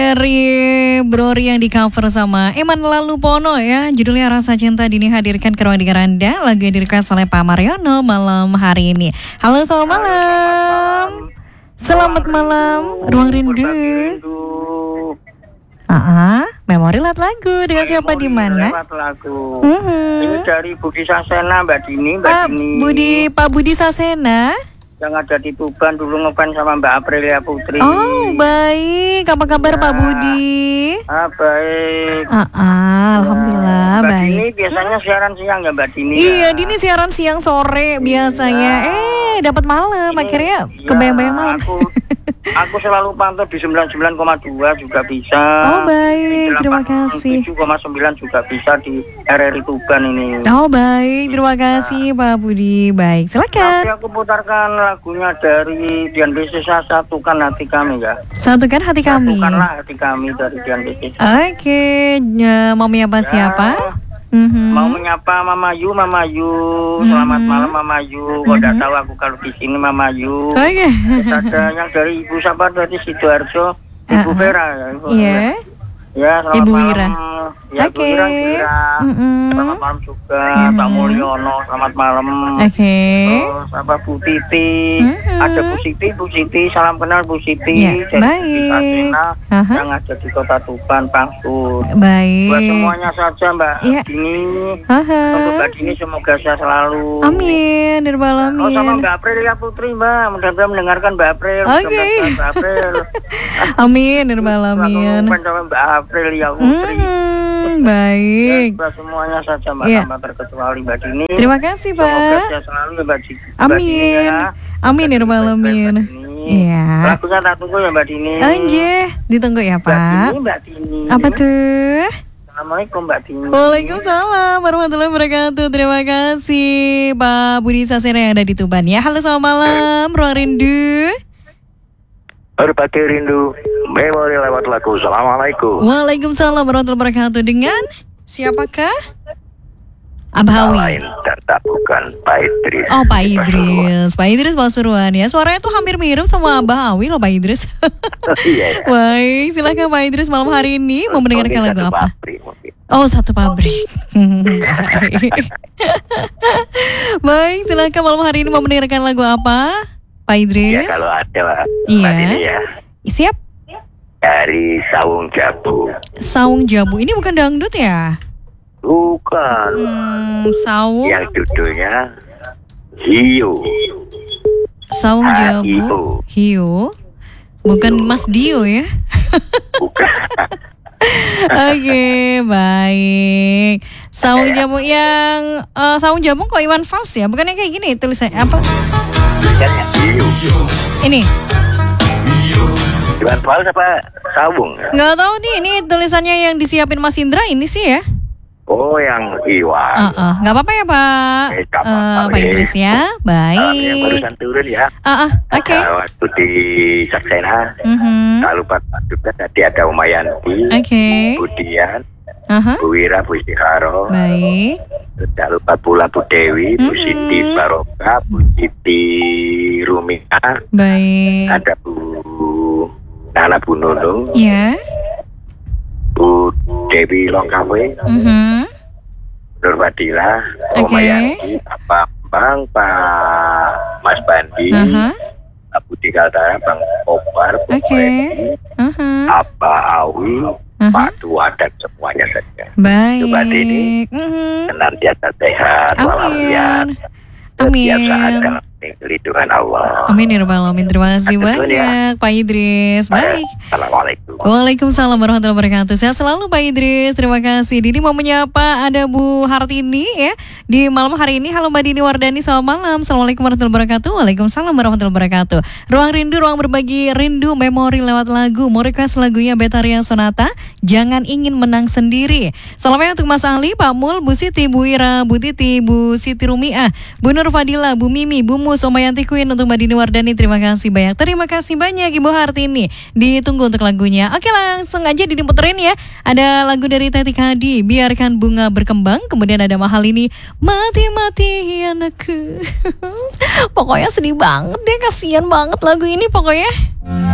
Dari Brori yang di cover sama Eman Lalupono ya. Judulnya Rasa Cinta Dini hadirkan ke ruang dengar Anda. Lagu yang direquest oleh Pak Mariono malam hari ini. Halo, selamat malam. Selamat malam, Ruang Rindu. Memori lewat lagu dengan siapa di mana? Lewat lagu. Ini dari Budi Sasena, Mbak Dini. Pak Budi Sasena. Yang ada di Tuban dulu ngefans sama Mbak Aprilia Putri. Oh baik, apa kabar Pak Budi? Baik. Alhamdulillah Mbak baik. Dini biasanya siaran siang ya Mbak Dini? Iya, Dini siaran siang sore biasanya. Dapat malam, akhirnya kebayang-bayang malam. Aku selalu pantau di 99,2 juga bisa. Oh baik, terima kasih. 7,9 juga bisa di RRI Tuban ini. Oh baik, terima kasih Pak Budi. Baik, silakan. Nanti aku putarkan lagunya dari Dian Piscesa, Satukan Hati Kami ya. Satukan Hati Kami. Satukanlah Hati Kami dari Dian Piscesa. Oke, mau menyapa siapa? Mau menyapa Mama Yu. Selamat malam Mama Yu. Kok tidak tahu aku kalau di sini Mama Yu. Oke. Ada yang dari Ibu siapa dari Sidoarjo, Ibu Vera ya. Iya. Ya, selamat Ibu malam. Wira. Ya, Oke. Ibu Wira. Selamat malam juga, Pak Mulyono. Selamat malam. Oke. Terus apa Bu Titi? Ada Bu Siti, salam kenal Bu Siti. Ya, baik. Asena, yang ada di Kota Tuban, Pangkut. Baik. Buat semuanya saja Mbak Dini. Untuk Mbak Dini semoga sehat selalu. Amin. Oh, sama Mbak Aprilia Putri Mbak. Mudah-mudahan mendengarkan Mbak April. Oke. Mbak April. Amin. Alamin. Sama Mbak Aprilia Putri. Baik. Ya, semuanya saja Mbak, tanpa terkecuali Mbak Dini. Terima kasih Pak. Semoga sehat selalu ya Mbak Dini. Amin. Amin ya Rabbal Alamin. Iya. Lagunya tak tunggu ya Mbak Dini. Anjir, ditunggu ya Pak. Mbak Dini. Apa tuh? Assalamualaikum Mbak Dini. Waalaikumsalam warahmatullahi wabarakatuh. Terima kasih Pak Budi Sasena yang ada di Tuban ya. Halo, selamat malam Ruang Rindu. Halo pakai rindu, memori lewat lagu. Assalamualaikum. Waalaikumsalam warahmatullahi wabarakatuh. Dengan siapakah? Abah Hawi. Lain dan tak bukan Pak Idris. Oh Pak Idris, Pak Idris Pasuruan ya. Suaranya tuh hampir mirip sama Abah Hawi loh Pak Idris. Iya. Baik, silakan Pak Idris malam hari ini mau mendengarkan lagu apa? Oh, satu pabrik. Baik, silakan malam hari ini mau mendengarkan lagu apa? Pak Idris? Ya kalau ada Pak. Iya. Ya. Siap? Dari Saung Jabu. Saung Jabu. Ini bukan dangdut ya? Bukan. Saung. Yang judulnya Hiu. Saung Jabu. Hiu. Bukan Mas Dio ya? Bukan. Oke, baik. Saung Jabu yang Saung Jabu kok Iwan Fals ya? Bukannya kayak gini tulisannya apa? Hiu. Ini. Iwan Fals apa Saung? Nggak tahu nih, ini tulisannya yang disiapin Mas Indra ini sih ya? Oh, yang Iwan. Nggak apa-apa ya Pak. Pak Idris ya, baik. Yang barusan turun ya. Oke. Waktu di Saksena. Tak lupa juga tadi ada Umayanti. Oke. Budian. Bu Wira, Bu Istiharo. Baik. Tak lupa pula Bu Dewi, Bu Siti Baroka, Bu Siti Rumina. Baik. Ada Bu Nana Bu Nunung. Iya. Bu Dewi Longkawe. Nur Fadila. Umayanti. Pak Bang, Pak Mas Bandi. Pak Budi Kaltara, Bang Kobar, Bu Freddy. Apa Awi. Pak Tua dan semuanya saja. Baik. Coba ini senantiasa sehat walafiat. Senantiasa ada pelindungan Allah. Amin ya Rabbal Alamin. Terima kasih banyak Pak Idris. Baik. Assalamualaikum. Waalaikumsalam warahmatullahi wabarakatuh. Sehat selalu Pak Idris. Terima kasih. Dini mau menyapa ada Bu Hartini ya di malam hari ini. Halo Mbak Dini Wardani, selamat malam. Assalamualaikum warahmatullahi wabarakatuh. Waalaikumsalam warahmatullahi wabarakatuh. Ruang rindu, ruang berbagi rindu, memori lewat lagu. Mau request lagunya Betarian Sonata, Jangan Ingin Menang Sendiri. Salamnya untuk Mas Ali, Pak Mul, Bu Siti, Bu Wira, Bu Titi, Bu Siti Rumiah, Bu Nur Fadila, Bu Mimi, Bu Mus, Omayanti Queen, untuk Mbak Dini Wardani. Terima kasih banyak. Terima kasih banyak Ibu Hartini. Ditunggu untuk lagunya. Oke, langsung aja diputerin ya. Ada lagu dari Teti Kadi, Biarkan Bunga Berkembang. Kemudian ada Mahal ini, Mati-matian aku. Pokoknya sedih banget deh, kasihan banget lagu ini pokoknya.